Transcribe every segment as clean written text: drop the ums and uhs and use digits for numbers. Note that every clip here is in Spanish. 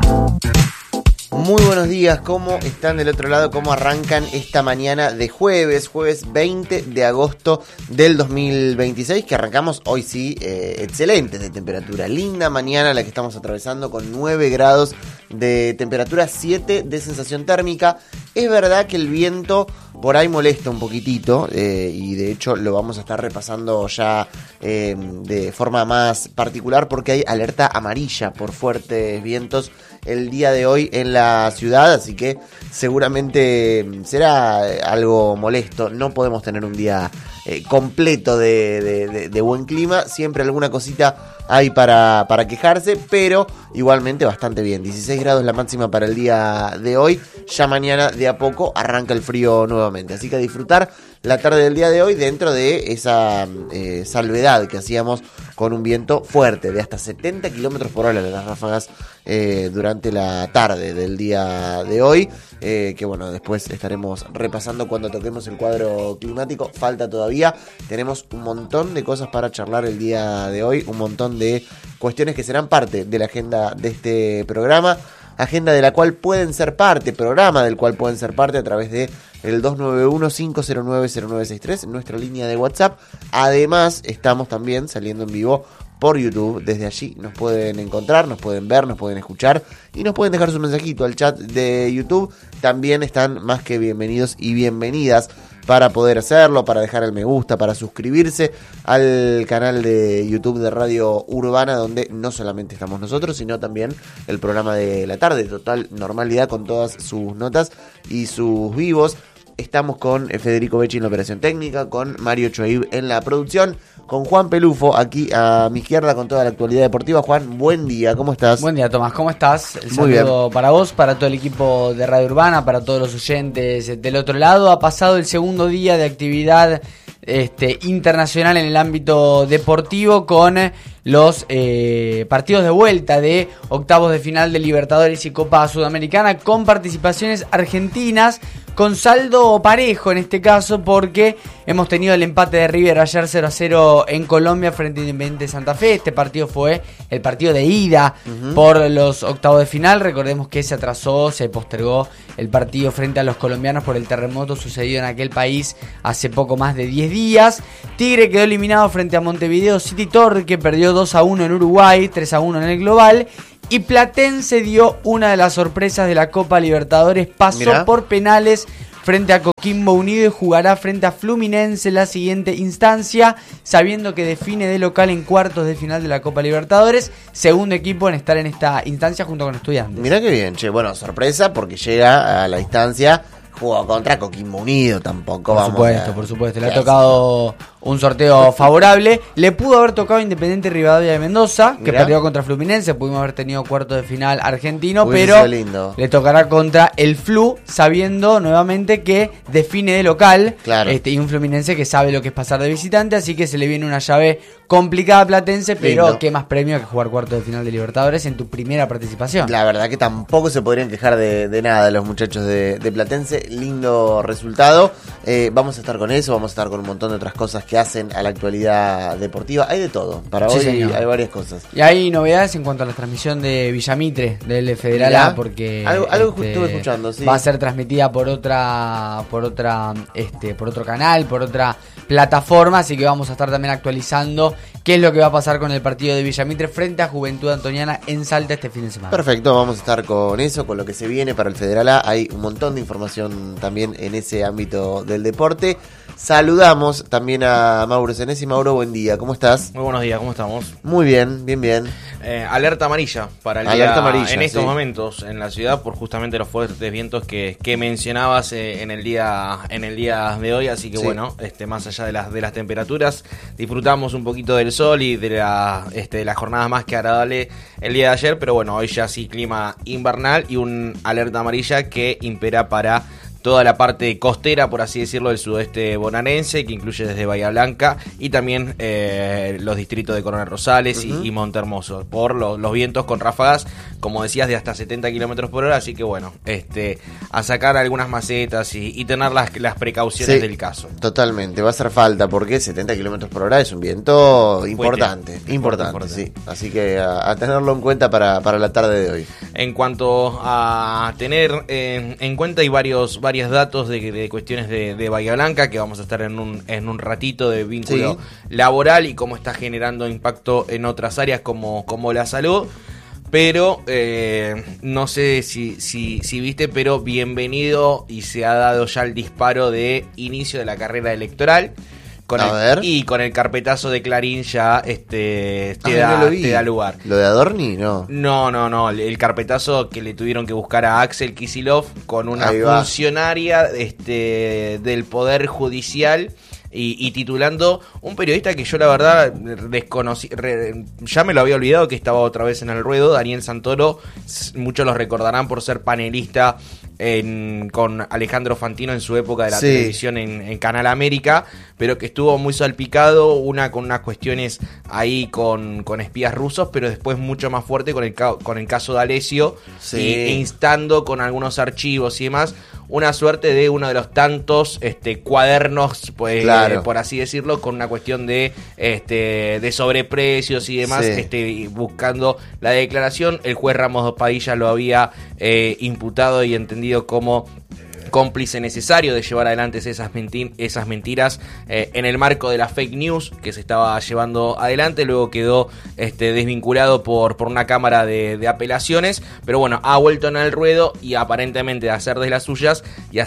Muy buenos días, ¿cómo están del otro lado? ¿Cómo arrancan esta mañana de jueves 20 de agosto del 2026? Que arrancamos hoy sí, excelentes de temperatura. Linda mañana la que estamos atravesando con 9 grados de temperatura, 7 de sensación térmica. Es verdad que el viento por ahí molesta un poquitito y de hecho lo vamos a estar repasando ya de forma más particular porque hay alerta amarilla por fuertes vientos el día de hoy en la ciudad, así que seguramente será algo molesto. No podemos tener un día completo de buen clima, siempre alguna cosita hay para quejarse, pero igualmente bastante bien. 16 grados la máxima para el día de hoy. Ya mañana de a poco arranca el frío nuevamente, así que a disfrutar la tarde del día de hoy dentro de esa salvedad que hacíamos con un viento fuerte de hasta 70 kilómetros por hora en las ráfagas durante la tarde del día de hoy, que bueno, después estaremos repasando cuando toquemos el cuadro climático. Falta todavía, tenemos un montón de cosas para charlar el día de hoy, un montón de cuestiones que serán parte de la agenda de este programa. Agenda de la cual pueden ser parte, programa del cual pueden ser parte a través de el 291-509-0963, nuestra línea de WhatsApp. Además, estamos también saliendo en vivo por YouTube. Desde allí nos pueden encontrar, nos pueden ver, nos pueden escuchar y nos pueden dejar su mensajito al chat de YouTube. También están más que bienvenidos y bienvenidas para poder hacerlo, para dejar el me gusta, para suscribirse al canal de YouTube de Radio Urbana, donde no solamente estamos nosotros, sino también el programa de la tarde, total normalidad con todas sus notas y sus vivos. Estamos con Federico Becci en la operación técnica, con Mario Choib en la producción, con Juan Pelufo aquí a mi izquierda con toda la actualidad deportiva. Juan, buen día, ¿cómo estás? Buen día, Tomás, ¿cómo estás? El Muy saludo bien. para vos, para todo el equipo de Radio Urbana, para todos los oyentes del otro lado. Ha pasado el segundo día de actividad internacional en el ámbito deportivo con los partidos de vuelta de octavos de final de Libertadores y Copa Sudamericana con participaciones argentinas con saldo parejo en este caso porque hemos tenido el empate de River ayer 0-0 en Colombia frente a Independiente Santa Fe. Este partido fue el partido de ida por los octavos de final. Recordemos que se atrasó, se postergó el partido frente a los colombianos por el terremoto sucedido en aquel país hace poco más de 10 días. Tigre quedó eliminado frente a Montevideo City Torque, que perdió 2-1 en Uruguay, 3-1 en el global. Y Platense dio una de las sorpresas de la Copa Libertadores, pasó por penales frente a Coquimbo Unido y jugará frente a Fluminense la siguiente instancia, sabiendo que define de local en cuartos de final de la Copa Libertadores, segundo equipo en estar en esta instancia junto con Estudiantes. Mirá qué bien, che, bueno, sorpresa porque llega a la instancia, jugó contra Coquimbo Unido, tampoco Por supuesto, le ha tocado un sorteo favorable. Le pudo haber tocado Independiente Rivadavia de Mendoza, que perdió contra Fluminense. Pudimos haber tenido cuarto de final argentino, pero le tocará contra el Flu, sabiendo nuevamente que define de local. Claro. Y un Fluminense que sabe lo que es pasar de visitante, así que se le viene una llave complicada a Platense, pero lindo. Qué más premio que jugar cuarto de final de Libertadores en tu primera participación. La verdad que tampoco se podrían quejar de nada los muchachos de Platense. Lindo resultado. Vamos a estar con eso, vamos a estar con un montón de otras cosas que hacen a la actualidad deportiva. Hay de todo, para hoy señor. Hay varias cosas. Y hay novedades en cuanto a la transmisión de Villamitre del Federal A, porque algo que estuve escuchando, sí. Va a ser transmitida por otro canal, por otra plataforma, así que vamos a estar también actualizando qué es lo que va a pasar con el partido de Villamitre frente a Juventud Antoniana en Salta este fin de semana. Perfecto, vamos a estar con eso, con lo que se viene para el Federal A. Hay un montón de información también en ese ámbito del deporte. Saludamos también a Mauro Senesi. Mauro, buen día, ¿cómo estás? Muy buenos días, ¿cómo estamos? Muy bien, bien. Alerta amarilla para el alerta día, amarilla, en estos momentos en la ciudad por justamente los fuertes vientos que mencionabas en el día de hoy, así que bueno, más allá de las temperaturas, disfrutamos un poquito del sol y de la jornada más que agradable el día de ayer, pero bueno, hoy ya sí clima invernal y un alerta amarilla que impera para toda la parte costera, por así decirlo, del sudeste bonaerense, que incluye desde Bahía Blanca y también los distritos de Coronel Rosales y Montehermoso, por los vientos con ráfagas, como decías, de hasta 70 kilómetros por hora. Así que bueno, a sacar algunas macetas y tener las precauciones del caso. Totalmente, va a hacer falta porque 70 kilómetros por hora es un viento importante, sí. Así que a tenerlo en cuenta para la tarde de hoy. En cuanto a tener en cuenta, hay varios datos de cuestiones de Bahía Blanca que vamos a estar en un ratito, de vínculo laboral y cómo está generando impacto en otras áreas como la salud. Pero no sé si viste, pero bienvenido, y se ha dado ya el disparo de inicio de la carrera electoral. Y con el carpetazo de Clarín ya te da lugar. ¿Lo de Adorni? No. No. El carpetazo que le tuvieron que buscar a Axel Kicillof con una funcionaria del Poder Judicial. Y titulando un periodista que yo la verdad desconocí, ya me lo había olvidado que estaba otra vez en el ruedo, Daniel Santoro. Muchos lo recordarán por ser panelista con Alejandro Fantino en su época de la televisión en Canal América, pero que estuvo muy salpicado, con unas cuestiones ahí con espías rusos, pero después mucho más fuerte con el caso de Alessio, instando con algunos archivos y demás, una suerte de uno de los tantos cuadernos, pues, por así decirlo, con una cuestión de sobreprecios y demás, buscando la declaración. El juez Ramos Padilla lo había imputado y entendido como cómplice necesario de llevar adelante esas mentiras en el marco de la fake news que se estaba llevando adelante. Luego quedó desvinculado por una cámara de apelaciones, pero bueno, ha vuelto en el ruedo y aparentemente a hacer de las suyas,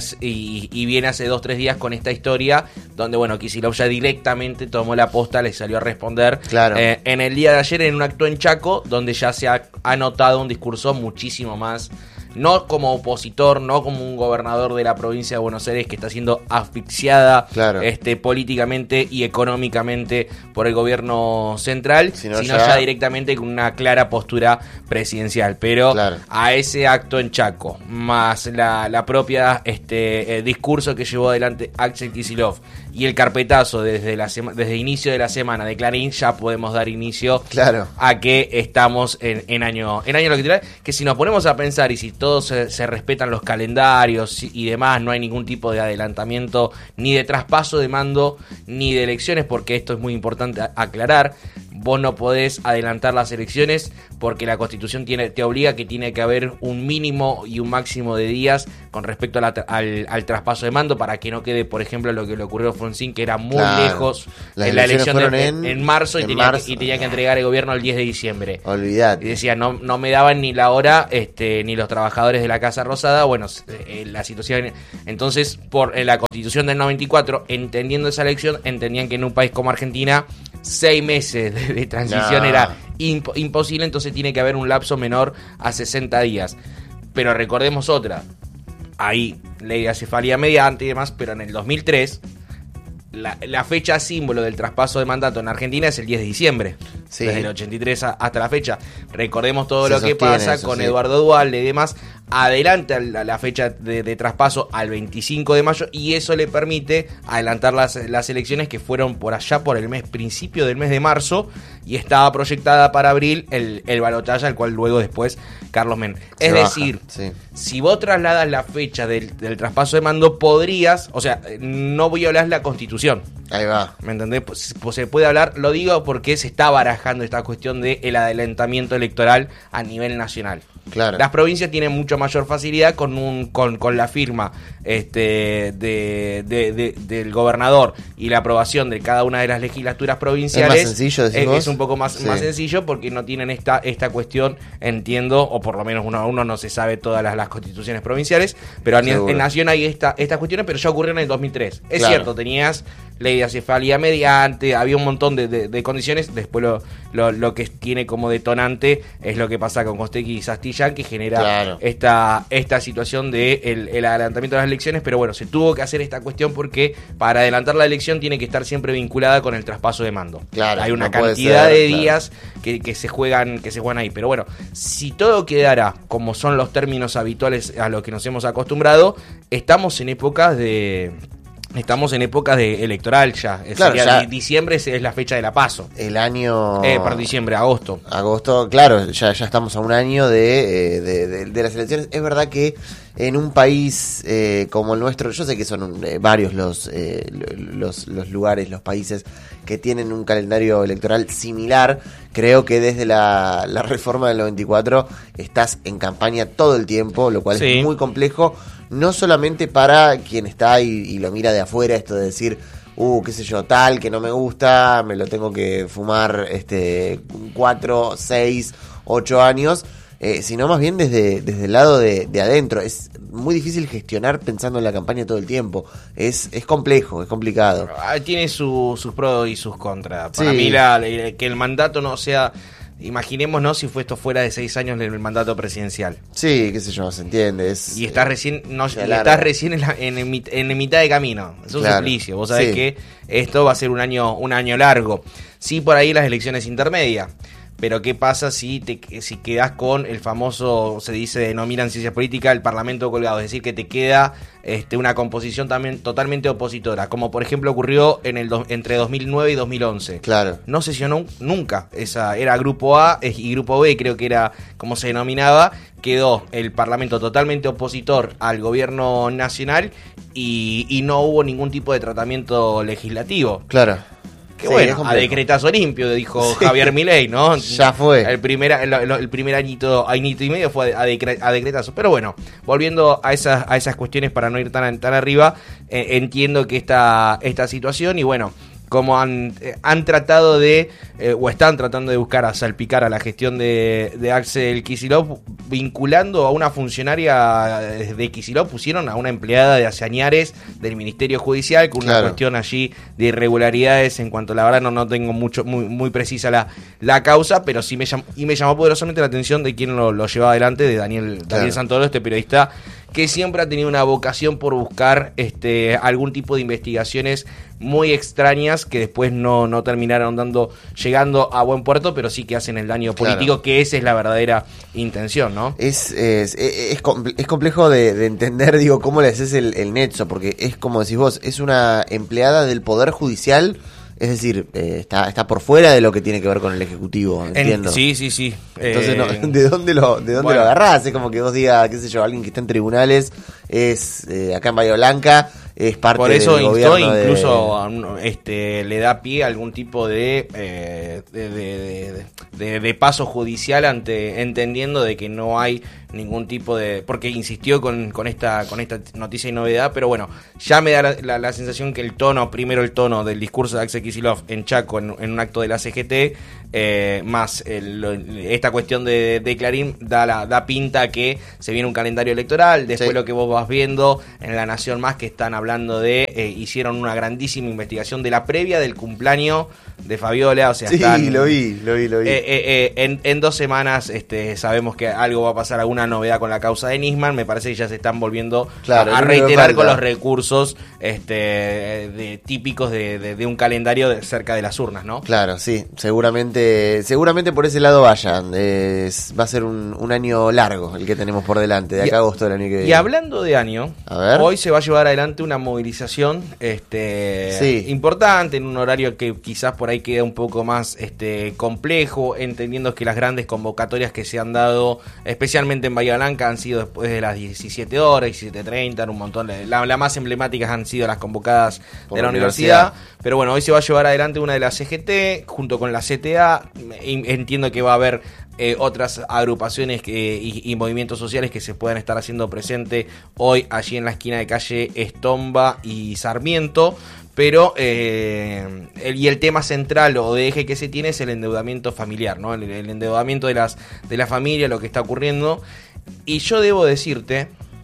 y viene hace 2-3 días con esta historia donde bueno, Kicillof ya directamente tomó la posta, le salió a responder en el día de ayer en un acto en Chaco, donde ya se ha notado un discurso muchísimo más, no como opositor, no como un gobernador de la provincia de Buenos Aires que está siendo asfixiada políticamente y económicamente por el gobierno central, sino ya directamente con una clara postura presidencial. Pero a ese acto en Chaco, más la propia discurso que llevó adelante Axel Kicillof y el carpetazo desde el inicio de la semana de Clarín, ya podemos dar inicio a que estamos en año electoral, que si nos ponemos a pensar y si todos se respetan los calendarios y demás, no hay ningún tipo de adelantamiento ni de traspaso de mando ni de elecciones, porque esto es muy importante aclarar. Vos no podés adelantar las elecciones porque la Constitución te obliga que tiene que haber un mínimo y un máximo de días con respecto al traspaso de mando, para que no quede, por ejemplo, lo que le ocurrió a Alfonsín, que era muy lejos en la elección en marzo, y tenía que entregar el gobierno el 10 de diciembre. Olvidate. Y decía, no me daban ni la hora ni los trabajadores de la Casa Rosada. Bueno, la situación. Entonces, por la Constitución del 94, entendiendo esa elección, entendían que en un país como Argentina 6 meses de transición era imposible, entonces tiene que haber un lapso menor a 60 días. Pero recordemos otra, hay ley de acefalía mediante y demás, pero en el 2003 la fecha símbolo del traspaso de mandato en Argentina es el 10 de diciembre, desde el 83 hasta la fecha. Recordemos todo lo que pasa con Eduardo Duhalde y demás. Adelanta la fecha de traspaso al 25 de mayo, y eso le permite adelantar las elecciones, que fueron por allá por principio del mes de marzo, y estaba proyectada para abril el balotaje, al cual luego después Carlos Menem. Es decir, si vos trasladas la fecha del traspaso de mando, podrías, o sea, no violas la Constitución. Ahí va. ¿Me entendés? Pues se puede hablar, lo digo porque se está barajando esta cuestión del adelantamiento electoral a nivel nacional. Claro. Las provincias tienen mucho mayor facilidad con la firma del gobernador y la aprobación de cada una de las legislaturas provinciales. ¿Es más sencillo, decís vos? Es un poco más sencillo, porque no tienen esta cuestión, entiendo, o por lo menos uno no se sabe todas las constituciones provinciales, pero en Nación hay estas cuestiones, pero ya ocurrieron en el 2003. Es cierto, tenías ley de acefalía mediante, había un montón de condiciones. Después lo que tiene como detonante es lo que pasa con Costecchi y Sastillán, que genera esta situación de el adelantamiento de las elecciones. Pero bueno, se tuvo que hacer esta cuestión porque para adelantar la elección tiene que estar siempre vinculada con el traspaso de mando. Hay una cantidad de días que se juegan ahí. Pero bueno, si todo quedara como son los términos habituales a los que nos hemos acostumbrado, estamos en épocas de electoral ya. Diciembre es la fecha de la PASO. El año... para diciembre, agosto. Agosto, claro, ya estamos a un año de las elecciones. Es verdad que en un país como el nuestro, yo sé que son varios los lugares, los países que tienen un calendario electoral similar. Creo que desde la reforma del 94 estás en campaña todo el tiempo, lo cual es muy complejo. No solamente para quien está y lo mira de afuera, esto de decir, qué sé yo, tal, que no me gusta, me lo tengo que fumar 4, 6, 8 años, sino más bien desde el lado de adentro. Es muy difícil gestionar pensando en la campaña todo el tiempo. Es complejo, es complicado. Tiene sus pros y sus contras. Para mí que el mandato no sea... Imaginémonos si esto fuera de 6 años el mandato presidencial. Sí, qué sé yo, se entiende. Y estás recién en mitad de camino. Es un suplicio. Vos sabés que esto va a ser un año largo. Sí, por ahí las elecciones intermedias. Pero ¿qué pasa si quedás con el famoso, se denomina en ciencia política, el parlamento colgado? Es decir, que te queda una composición también totalmente opositora, como por ejemplo ocurrió entre 2009 y 2011. Claro. No sesionó nunca. Esa era Grupo A y Grupo B, creo que era como se denominaba. Quedó el parlamento totalmente opositor al gobierno nacional y no hubo ningún tipo de tratamiento legislativo. Claro. Que bueno, a decretazo limpio, dijo Javier Milei, ¿no? Ya fue. El primer añito y medio fue a decretazo. Pero bueno, volviendo a esas cuestiones para no ir tan arriba, entiendo que esta situación y bueno, como han tratado o están tratando de buscar a salpicar a la gestión de Axel Kicillof, vinculando a una funcionaria de Kicillof, pusieron a una empleada de hace años del Ministerio Judicial con una cuestión allí de irregularidades en cuanto, la verdad no tengo muy precisa la causa, pero sí me llamó poderosamente la atención de quién lo llevaba adelante, de Daniel Santoro, este periodista que siempre ha tenido una vocación por buscar algún tipo de investigaciones muy extrañas que después no terminaron llegando a buen puerto, pero sí que hacen el daño político, que esa es la verdadera intención, ¿no? Es complejo de entender, cómo le haces el nexo, porque es como decís vos, es una empleada del Poder Judicial. Es decir, está por fuera de lo que tiene que ver con el Ejecutivo, entiendo. Sí. Entonces, ¿de dónde lo agarrás? Es como que vos digas, qué sé yo, alguien que está en tribunales, es acá en Bahía Blanca, es parte del gobierno. Por eso incluso le da pie a algún tipo de paso judicial entendiendo de que no hay ningún tipo de... Porque insistió con esta noticia y novedad, pero bueno, ya me da la sensación que el tono del discurso de Axel Kicillof en Chaco, en un acto de la CGT, más esta cuestión de Clarín, da pinta que se viene un calendario electoral. Después lo que vos vas viendo en La Nación Más, que están hablando hicieron una grandísima investigación de la previa del cumpleaños de Fabiola, o sea, lo vi. En 2 semanas sabemos que algo va a pasar, alguna novedad con la causa de Nisman. Me parece que ya se están volviendo a reiterar con los recursos típicos de un calendario cerca de las urnas, ¿no? Claro, sí, seguramente por ese lado vayan. Va a ser un año largo el que tenemos por delante, de acá a agosto del año que viene. Y hablando de año, hoy se va a llevar adelante una movilización importante, en un horario que quizás por ahí queda un poco más complejo, entendiendo que las grandes convocatorias que se han dado, especialmente en Bahía Blanca, han sido después de las 17 horas, 17:30, un montón. Las más emblemáticas han sido las convocadas de la universidad. Pero bueno, hoy se va a llevar adelante una de las CGT junto con la CTA. Entiendo que va a haber otras agrupaciones y movimientos sociales que se puedan estar haciendo presente hoy allí en la esquina de calle Estomba y Sarmiento. Pero el tema central o de eje que se tiene es el endeudamiento familiar, ¿no? El endeudamiento de la familia, lo que está ocurriendo. Y yo debo decirte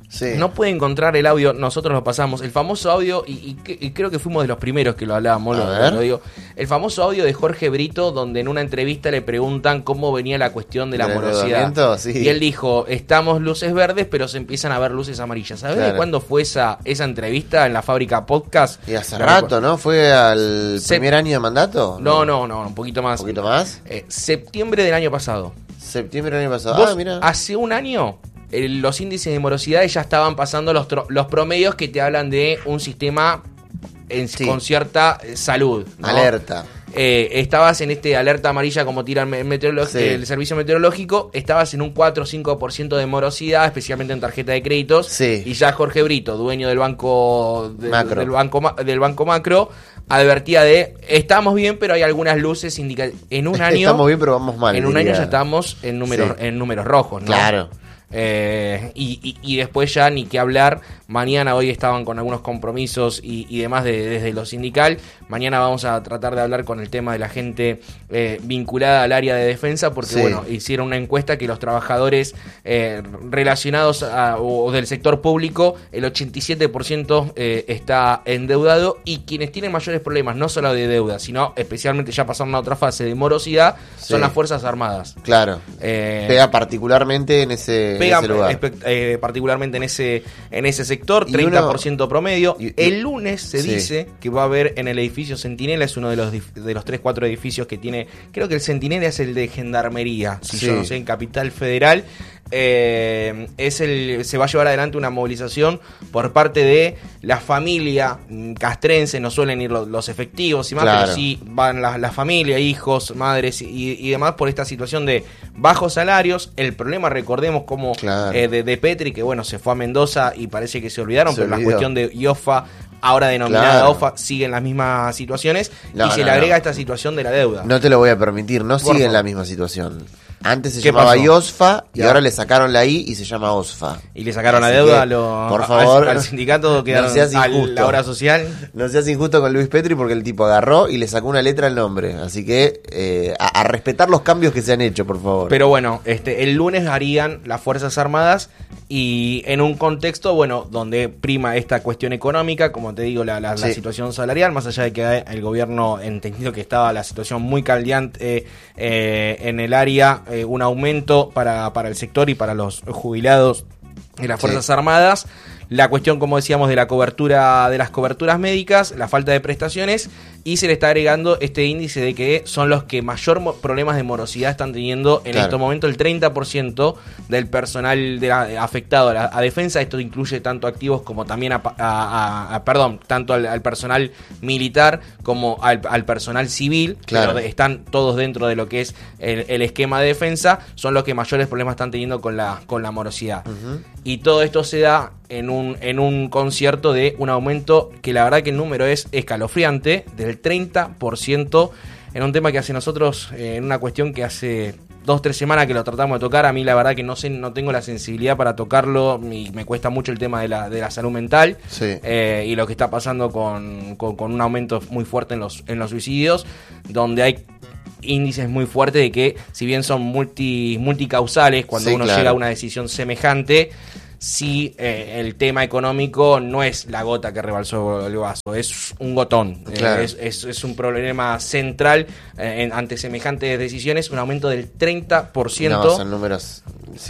Sí. No puede encontrar el audio, nosotros lo pasamos, el famoso audio, y creo que fuimos de los primeros que lo hablábamos, lo digo, el famoso audio de Jorge Brito, donde en una entrevista le preguntan cómo venía la cuestión de la morosidad. Sí. Y él dijo, estamos luces verdes, pero se empiezan a ver luces amarillas. ¿Sabés de cuándo fue esa entrevista en la Fábrica Podcast? Y hace rato, ¿no? ¿Fue al primer año de mandato? No, un poquito más. ¿Un poquito más? Septiembre del año pasado. Septiembre del año pasado. Mira. Hace un año... los índices de morosidad ya estaban pasando los promedios que te hablan de un sistema con cierta salud, ¿no? Alerta. Estabas en alerta amarilla como tiran el servicio meteorológico, estabas en un 4 o 5% de morosidad, especialmente en tarjeta de créditos, y ya Jorge Brito, dueño del banco del banco Macro, advertía de estamos bien, pero hay algunas luces en un año estamos bien, pero vamos mal. En un año ya estamos en números rojos, ¿no? Claro. Y después ya ni qué hablar. Mañana, hoy estaban con algunos compromisos y demás desde lo sindical. Mañana vamos a tratar de hablar con el tema de la gente vinculada al área de defensa, porque hicieron una encuesta que los trabajadores relacionados o del sector público, el 87% está endeudado, y quienes tienen mayores problemas, no solo de deuda, sino especialmente ya pasaron a otra fase de morosidad, son las Fuerzas Armadas. Claro. Pega particularmente en ese lugar. Particularmente en ese sector, 30% promedio. El lunes se dice que va a haber en el edificio Centinela, es uno de los 3-4 edificios que tiene, creo que el Centinela es el de Gendarmería, si yo no sé, en Capital Federal. Se va a llevar adelante una movilización por parte de la familia castrense. No suelen ir los efectivos y más, pero sí van la familia, hijos, madres y demás, por esta situación de bajos salarios. El problema, recordemos como de Petri, que se fue a Mendoza y parece que se olvidaron, pero la cuestión de IOFA, ahora denominada OFA, siguen las mismas situaciones, y se le agrega esta situación de la deuda. No te lo voy a permitir, sigue en la misma situación. Antes se llamaba IOSFA y ahora le sacaron la I y se llama OSFA. Y le sacaron la deuda por favor, al sindicato, que no seas injusto. A la obra social. No seas injusto con Luis Petri, porque el tipo agarró y le sacó una letra al nombre. Así que a respetar los cambios que se han hecho, por favor. Pero el lunes harían las Fuerzas Armadas, y en un contexto donde prima esta cuestión económica, como te digo, la situación salarial, más allá de que el gobierno entendido que estaba la situación muy caldeante en el área, un aumento para el sector y para los jubilados de las Fuerzas Armadas. La cuestión, como decíamos, de las coberturas médicas, la falta de prestaciones, y se le está agregando este índice de que son los que mayor problemas de morosidad están teniendo en estos momentos. El 30% del personal afectado a defensa, esto incluye tanto activos como también tanto al personal militar como al personal civil, pero están todos dentro de lo que es el esquema de defensa, son los que mayores problemas están teniendo con la morosidad. Y todo esto se da en un concierto de un aumento que la verdad que el número es escalofriante, del 30%, en un tema que hace nosotros, en una cuestión que hace 2-3 semanas que lo tratamos de tocar. A mí la verdad que no tengo la sensibilidad para tocarlo, y me cuesta mucho el tema de la salud mental, y lo que está pasando con un aumento muy fuerte en los suicidios, donde hay índices muy fuertes de que, si bien son multicausales, cuando uno llega a una decisión semejante, sí, el tema económico no es la gota que rebalsó el vaso, es un gotón. Es un problema central ante semejantes decisiones, un aumento del 30%. No, son números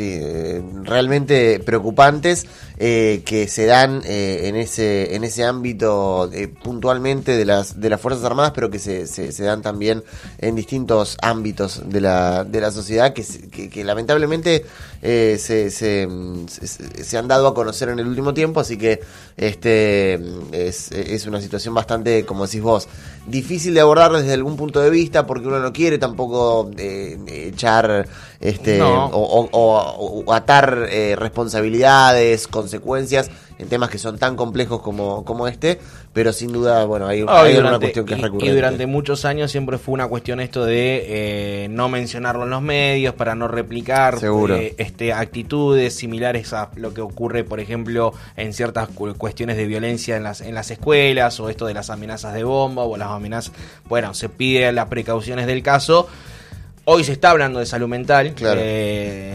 realmente preocupantes, que se dan en ese ámbito puntualmente de las Fuerzas Armadas, pero que se dan también en distintos ámbitos de la sociedad, que lamentablemente se han dado a conocer en el último tiempo. Así que es una situación bastante, como decís vos, difícil de abordar desde algún punto de vista, porque uno no quiere tampoco echar o atar responsabilidades, consecuencias en temas que son tan complejos como este, pero sin duda, hay una cuestión que es recurrente. Y durante muchos años siempre fue una cuestión esto de no mencionarlo en los medios para no replicar actitudes similares a lo que ocurre, por ejemplo, en ciertas cuestiones de violencia en las escuelas, o esto de las amenazas de bomba o las amenazas. Se pide las precauciones del caso. Hoy se está hablando de salud mental.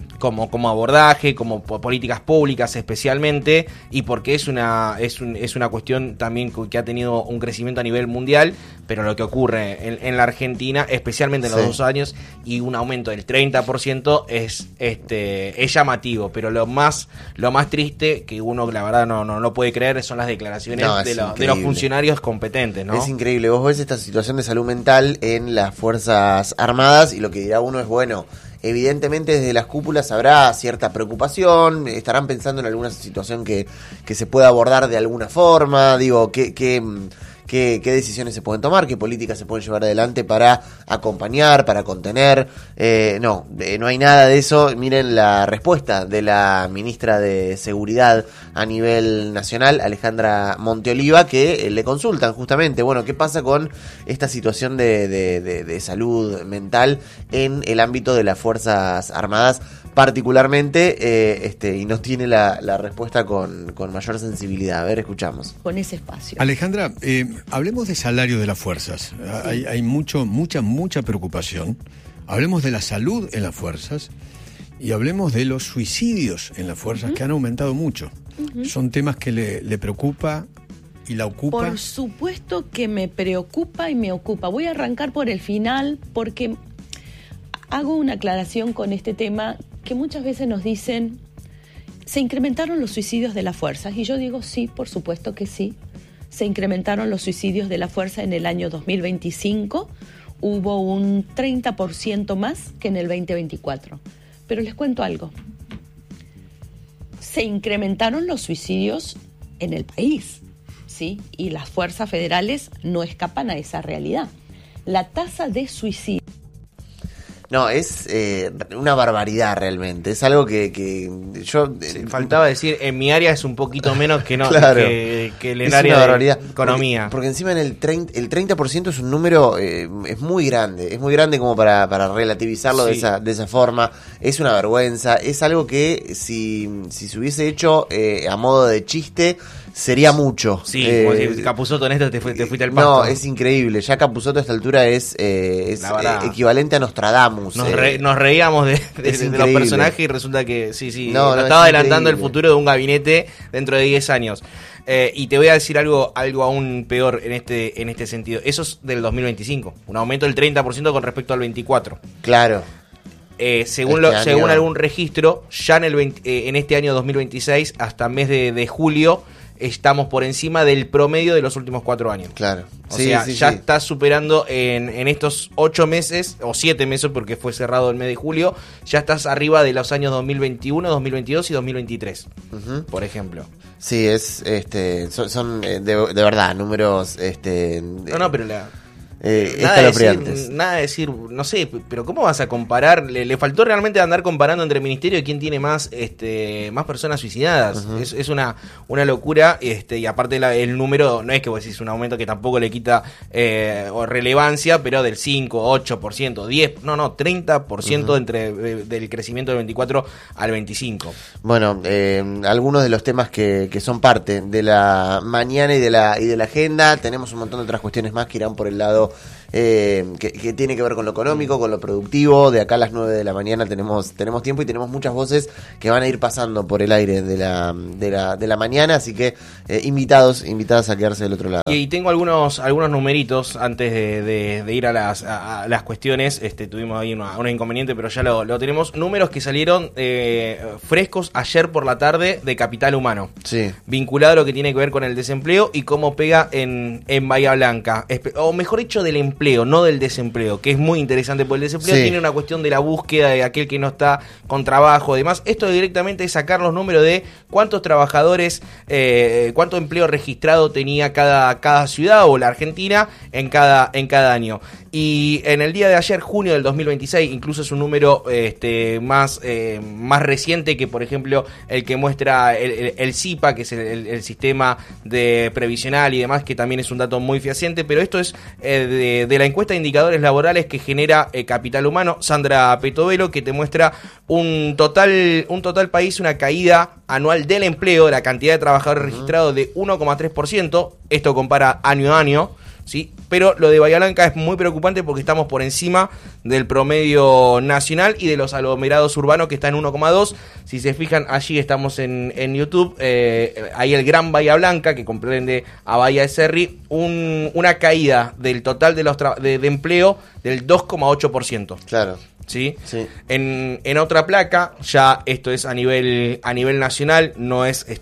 como abordaje, como políticas públicas especialmente, y porque es una cuestión también que ha tenido un crecimiento a nivel mundial, pero lo que ocurre en la Argentina, especialmente en los 2 años, y un aumento del 30% es llamativo, pero lo más triste, que uno la verdad no puede creer, son las declaraciones de los funcionarios competentes, ¿no? Es increíble, vos ves esta situación de salud mental en las Fuerzas Armadas y lo que dirá uno es, bueno, evidentemente desde las cúpulas habrá cierta preocupación, estarán pensando en alguna situación que se pueda abordar de alguna forma, digo, qué decisiones se pueden tomar, qué políticas se pueden llevar adelante para acompañar, para contener. No hay nada de eso. Miren la respuesta de la ministra de Seguridad a nivel nacional, Alejandra Monteoliva, que le consultan justamente, bueno, qué pasa con esta situación de salud mental en el ámbito de las Fuerzas Armadas, particularmente, y nos tiene la respuesta con mayor sensibilidad. A ver, escuchamos. Con ese espacio. Alejandra, hablemos de salario de las fuerzas. Hay mucha preocupación. Hablemos de la salud en las fuerzas y hablemos de los suicidios en las fuerzas, que han aumentado mucho. Son temas que le preocupa y la ocupa. Por supuesto que me preocupa y me ocupa. Voy a arrancar por el final porque hago una aclaración con este tema, que muchas veces nos dicen, ¿se incrementaron los suicidios de las fuerzas? Y yo digo, sí, por supuesto que sí. Se incrementaron los suicidios de la fuerza en el año 2025. Hubo un 30% más que en el 2024. Pero les cuento algo. Se incrementaron los suicidios en el país, ¿sí? Y las fuerzas federales no escapan a esa realidad. La tasa de suicidio... No, es una barbaridad realmente. Es algo que yo... faltaba decir, en mi área es un poquito menos que claro, que en el área de economía. Porque encima en el 30% es un número es muy grande. Es muy grande como para relativizarlo de esa forma. Es una vergüenza. Es algo que si se hubiese hecho a modo de chiste, sería mucho. Sí, como si Capusotto en esto te fuiste al pasto. No, es increíble. Ya Capusotto a esta altura es equivalente a Nostradamus. Nos reíamos de los personajes y resulta que nos estaba adelantando el futuro de un gabinete dentro de 10 años. Y te voy a decir algo aún peor en este sentido. Eso es del 2025, un aumento del 30% con respecto al 24. Claro. Según algún registro, ya en este año 2026, hasta mes de julio, estamos por encima del promedio de los últimos 4 años. Claro. Ya está superando en estos 8 meses, o 7 meses, porque fue cerrado el mes de julio, ya estás arriba de los años 2021, 2022 y 2023, por ejemplo. Sí, son de verdad números... No, pero nada de decir, no sé, pero ¿cómo vas a comparar? Le faltó realmente andar comparando entre ministerios quién tiene más personas suicidadas. Es una locura, y aparte el número, no es que vos decís un aumento que tampoco le quita relevancia, pero del 5, 8%, 10, 30% del crecimiento del 24 al 25. Bueno, algunos de los temas que son parte de la mañana y de la agenda. Tenemos un montón de otras cuestiones más que irán por el lado que tiene que ver con lo económico, con lo productivo. De acá a las 9 de la mañana tenemos tiempo y tenemos muchas voces que van a ir pasando por el aire de la mañana, así que invitadas a quedarse del otro lado. Y tengo algunos numeritos antes de ir a las cuestiones. Tuvimos ahí un inconveniente, pero ya lo tenemos. Números que salieron frescos ayer por la tarde de Capital Humano, vinculado a lo que tiene que ver con el desempleo y cómo pega en Bahía Blanca, o mejor dicho, del empleo, no del desempleo, que es muy interesante, porque el desempleo tiene una cuestión de la búsqueda de aquel que no está con trabajo y demás. Esto directamente es sacar los números de cuántos trabajadores, cuánto empleo registrado tenía cada ciudad o la Argentina en cada año. Y en el día de ayer, junio del 2026, incluso es un número más reciente que, por ejemplo, el que muestra el CIPA, que es el sistema de previsional y demás, que también es un dato muy fehaciente, pero esto es de la encuesta de indicadores laborales que genera Capital Humano, Sandra Petovelo, que te muestra un total país, una caída anual del empleo, de la cantidad de trabajadores registrados de 1,3%, esto compara año a año, ¿sí? Pero lo de Bahía Blanca es muy preocupante porque estamos por encima del promedio nacional y de los aglomerados urbanos, que está en 1,2. Si se fijan, allí estamos en YouTube, hay el Gran Bahía Blanca, que comprende a Bahía de Serri, una caída del total de empleo del 2,8%. Claro. ¿Sí? Sí. En otra placa, ya esto es a nivel nacional, no está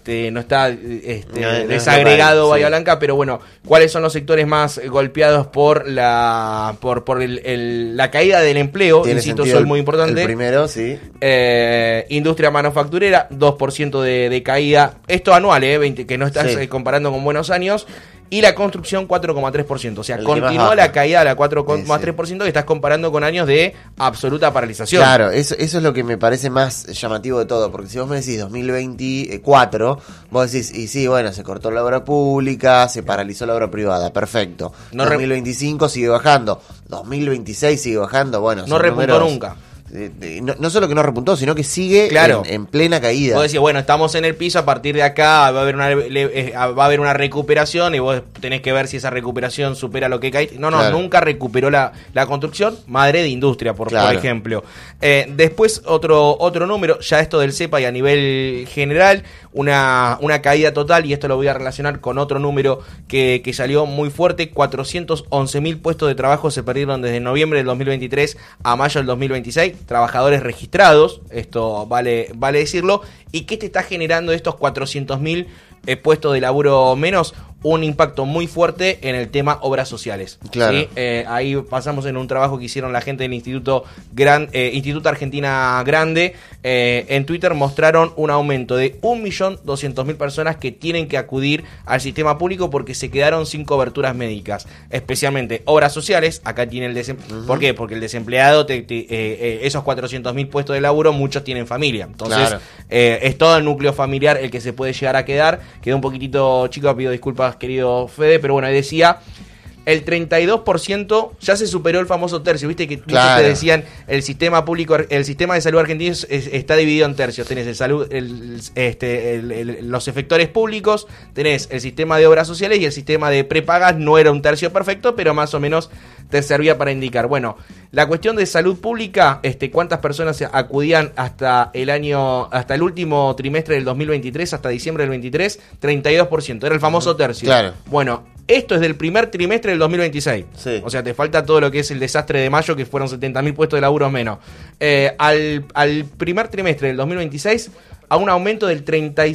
desagregado no, Bahía sí. Blanca, pero bueno, ¿cuáles son los sectores más golpeados por la caída del empleo? Tiene Insisto, sentido eso es muy importante. El primero, sí. Industria manufacturera, 2% de caída, esto anual, que no estás Sí. Comparando con buenos años. Y la construcción 4,3%. O sea, El que más continúa baja. la caída de la 4,3% que estás comparando con años de absoluta paralización. Claro, eso es lo que me parece más llamativo de todo, porque si vos me decís 2024, vos decís, y sí, bueno, se cortó la obra pública, se paralizó la obra privada, perfecto. No 2025 sigue bajando, 2026 sigue bajando, bueno. No son repuntó números, nunca. No solo que no repuntó, sino que sigue Claro. en plena caída. Vos decís, bueno, estamos en el piso, a partir de acá va a haber una recuperación y vos tenés que ver si esa recuperación supera lo que caíste. No, Claro. nunca recuperó la construcción, madre de industria, por Claro. ejemplo. Después otro número, ya esto del CEPA y a nivel general, una caída total, y esto lo voy a relacionar con otro número que salió muy fuerte, 411.000 puestos de trabajo se perdieron desde noviembre del 2023 a mayo del 2026, trabajadores registrados, esto vale decirlo. ¿Y qué te está generando estos 400.000 puestos de laburo menos? Un impacto muy fuerte en el tema obras sociales. Claro. ¿Sí? Ahí pasamos en un trabajo que hicieron la gente del Instituto Argentina Grande. En Twitter mostraron un aumento de 1.200.000 personas que tienen que acudir al sistema público porque se quedaron sin coberturas médicas, especialmente obras sociales. Acá tiene el desempleo. ¿Por qué? Porque el desempleado, esos 400.000 puestos de laburo, muchos tienen familia. Entonces, Claro. es todo el núcleo familiar el que se puede llegar a quedar. Quedó un poquitito chico, pido disculpas, querido Fede, pero bueno, ahí decía, el 32% ya se superó el famoso tercio. Viste que muchos Claro. te decían, el sistema de salud argentino está dividido en tercios. Tenés los efectores públicos, tenés el sistema de obras sociales y el sistema de prepagas. No era un tercio perfecto, pero más o menos te servía para indicar. Bueno, la cuestión de salud pública, cuántas personas acudían hasta el último trimestre del 2023, hasta diciembre del 23, 32%, era el famoso tercio. Claro. Bueno, esto es del primer trimestre del 2026. Sí. O sea, te falta todo lo que es el desastre de mayo, que fueron 70.000 puestos de laburo menos. Al primer trimestre del 2026, a un aumento del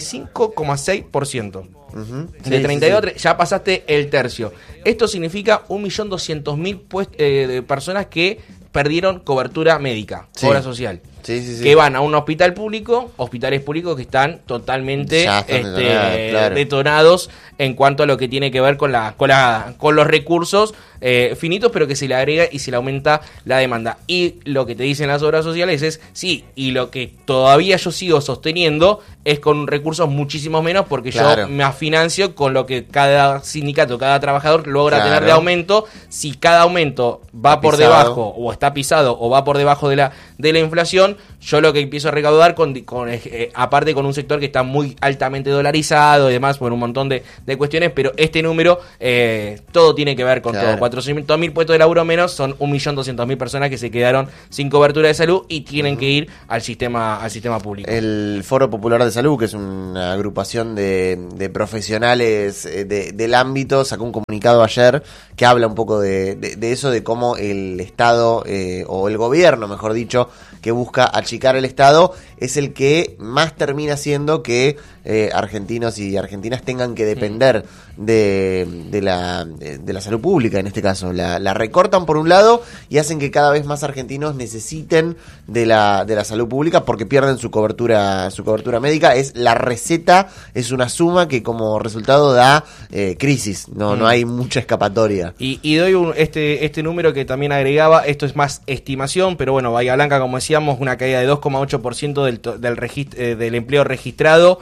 35,6%. Ujú. De Sí, 32 sí, sí. ya pasaste el tercio. Esto significa 1.200.000 personas que perdieron cobertura médica, Sí. obra social. Sí, sí, sí. Que van a un hospital público, hospitales públicos que están totalmente Ya están detonados, claro. detonados en cuanto a lo que tiene que ver con los recursos finitos, pero que se le agrega y se le aumenta la demanda. Y lo que te dicen las obras sociales es, sí, y lo que todavía yo sigo sosteniendo es con recursos muchísimo menos, porque Claro. yo me financio con lo que cada sindicato, cada trabajador logra Claro. tener de aumento. Si cada aumento va Está por pisado. debajo, o está pisado, o va por debajo de la inflación, yo lo que empiezo a recaudar aparte con un sector que está muy altamente dolarizado y demás, por un montón de cuestiones, pero este número todo tiene que ver con Claro. todo. 400.000 puestos de laburo menos son 1.200.000 personas que se quedaron sin cobertura de salud y tienen que ir al sistema público. El Foro Popular de Salud, que es una agrupación de profesionales del ámbito, sacó un comunicado ayer que habla un poco de eso, de cómo el Estado, o el gobierno, mejor dicho, que busca achicar el Estado, es el que más termina haciendo que argentinos y argentinas tengan que depender de la salud pública, en este caso. La recortan por un lado y hacen que cada vez más argentinos necesiten de la salud pública porque pierden su cobertura médica. La receta es una suma que como resultado da crisis, no hay mucha escapatoria. Y doy este número que también agregaba, esto es más estimación, pero bueno, Bahía Blanca, como decíamos, una caída de 2,8% del empleo registrado,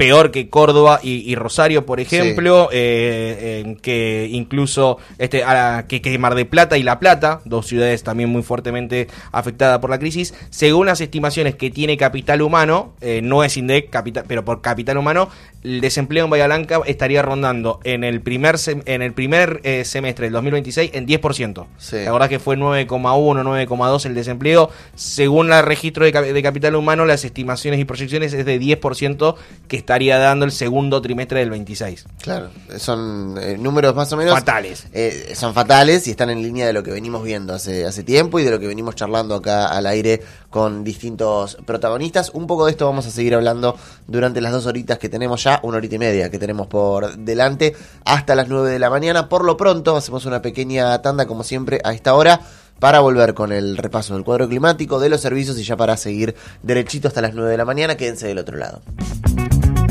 peor que Córdoba y Rosario, por ejemplo, que incluso que Mar del Plata y La Plata, dos ciudades también muy fuertemente afectadas por la crisis. Según las estimaciones que tiene Capital Humano, no es INDEC, pero por Capital Humano, el desempleo en Bahía Blanca estaría rondando en el primer semestre del 2026 en 10%. Sí. La verdad que fue 9,1, 9,2 el desempleo. Según el registro de Capital Humano, las estimaciones y proyecciones es de 10% que estaría dando el segundo trimestre del 26. Claro, son números más o menos fatales. Son fatales y están en línea de lo que venimos viendo hace tiempo y de lo que venimos charlando acá al aire con distintos protagonistas. Un poco de esto vamos a seguir hablando durante las 2 horitas que tenemos ya, 1 horita y media que tenemos por delante, hasta las 9 de la mañana. Por lo pronto hacemos una pequeña tanda, como siempre, a esta hora, para volver con el repaso del cuadro climático, de los servicios y ya para seguir derechito hasta las 9 de la mañana. Quédense del otro lado.